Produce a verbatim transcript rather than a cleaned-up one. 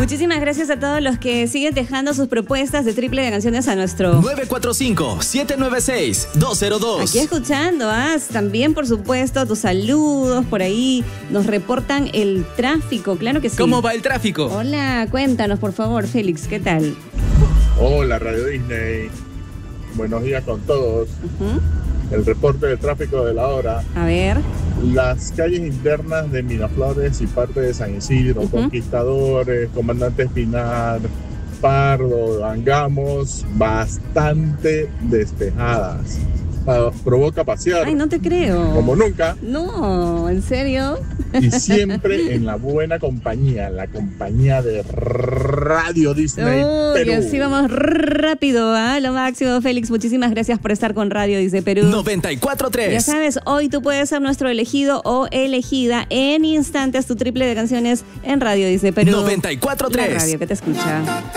Muchísimas gracias a todos los que siguen dejando sus propuestas de triple de canciones a nuestro nueve cuatro cinco, siete nueve seis, dos cero dos. Aquí escuchando, ¿ah? También, por supuesto, tus saludos por ahí. Nos reportan el tráfico, claro que sí. ¿Cómo va el tráfico? Hola, cuéntanos, por favor, Félix, ¿qué tal? Hola, Radio Disney. Buenos días con todos. Uh-huh. El reporte del tráfico de la hora. A ver. Las calles internas de Miraflores y parte de San Isidro, uh-huh. Conquistadores, Comandante Espinar, Pardo, Angamos, bastante despejadas. Uh, provoca pasear. Ay, no te creo. Como nunca. No, ¿en serio? Y siempre en la buena compañía, la compañía de Radio Disney Uy, Perú. Y así vamos rápido, a ¿eh? Lo máximo, Félix. Muchísimas gracias por estar con Radio Disney Perú. noventa y cuatro tres. Ya sabes, hoy tú puedes ser nuestro elegido o elegida en instantes, tu triple de canciones en Radio Disney Perú. noventa y cuatro tres. La radio que te escucha.